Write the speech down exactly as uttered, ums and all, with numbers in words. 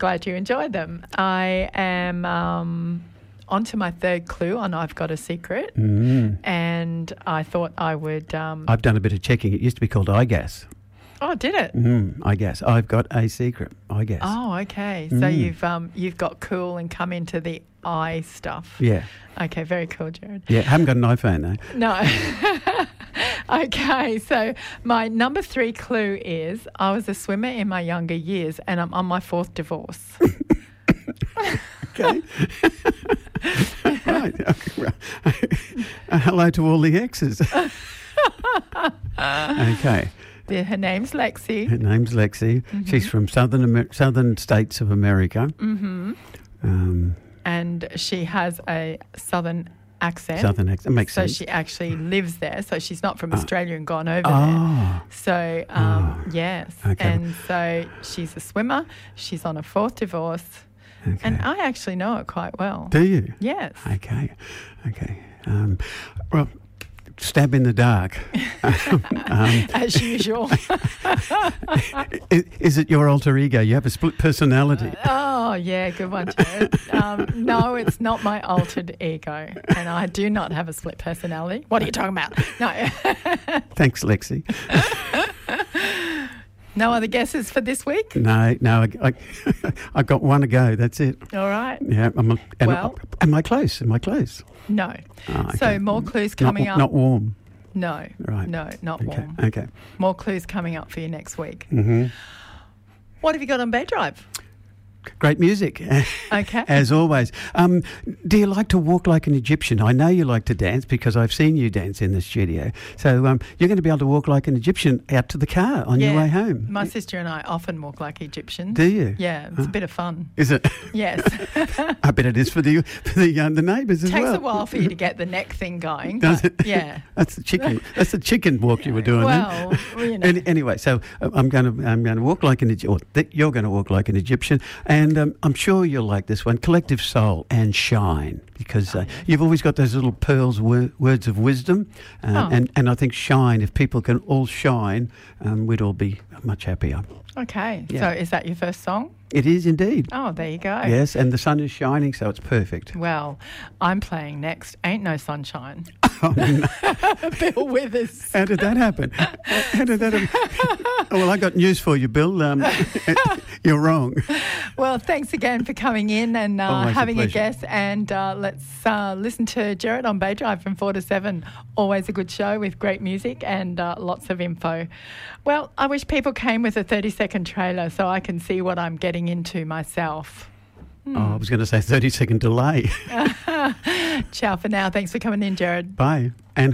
glad you enjoyed them. I am um, on to my third clue on I've Got a Secret, Mm. and I thought I would... Um, I've done a bit of checking. It used to be called iGas. oh, did it? Mm, iGas. I've got a secret. iGas. Oh, okay. So Mm. you've um, you've got cool and come into the I stuff. Yeah. Okay, very cool, Jared. Yeah. Haven't got an iPhone though. No. Okay, so my number three clue is I was a swimmer in my younger years and I'm on my fourth divorce. Okay. Right. Okay. Uh, hello to all the exes. Okay. The, her name's Lexi. Her name's Lexi. Mm-hmm. She's from southern Amer- southern states of America. Mm-hmm. Um, And she has a southern accent. southern accent. Makes so sense. she actually lives there. So she's not from Ah. Australia and gone over Oh. there. So, um, Oh. yes. Okay. And so she's a swimmer. She's on a fourth divorce. Okay. And I actually know it quite well. Do you? Yes. Okay. Okay. Um, well, stab in the dark. um, As usual. is, is it your alter ego? You have a split personality. Oh, yeah, good one, Jared. Um, no, it's not my altered ego, and I do not have a split personality. What are you talking about? No. Thanks, Lexi. No other guesses for this week? No, no, I, I, I got one to go. That's it. All right. Yeah. I'm, am, Well- am I close? Am I close? No. Oh, okay. So more clues coming not, up. Not warm. No. Right. No, not Okay. warm. Okay. More clues coming up for you next week. Mm-hmm. What have you got on Bay Drive? Great music, Okay. as always. Um, do you like to walk like an Egyptian? I know you like to dance because I've seen you dance in the studio. So um, you're going to be able to walk like an Egyptian out to the car on your way home. My sister and I often walk like Egyptians. Do you? Yeah, it's a bit of fun. Is it? Yes. I bet it is for the for the uh, the neighbours as Takes well. a while for you to get the neck thing going. Does but it? Yeah. That's the chicken. That's the chicken walk you were doing. Well, then. you know. Any, anyway, so uh, I'm going to I'm going to walk like an Egyptian. Or th- you're going to walk like an Egyptian, and um, I'm sure you'll like this one. Collective Soul and Shine, because uh, you've always got those little pearls, wor- words of wisdom, uh, Oh. and and I think shine. If people can all shine, um, we'd all be much happier. Okay. Yeah. So is that your first song? It is indeed. Oh, there you go. Yes, and the sun is shining, so it's perfect. Well, I'm playing next. Ain't No Sunshine. Oh, no. Bill Withers. How did that happen? How did that happen? Oh, well, I got news for you, Bill. Um, you're wrong. Well, thanks again for coming in and uh, Always a having a, pleasure. guess. And uh, let's uh, listen to Jared on Bay Drive from four to seven. Always a good show with great music and uh, lots of info. Well, I wish people came with a thirty-second trailer so I can see what I'm getting into myself. Oh, I was going to say thirty second delay. Ciao for now. Thanks for coming in, Jared. Bye. And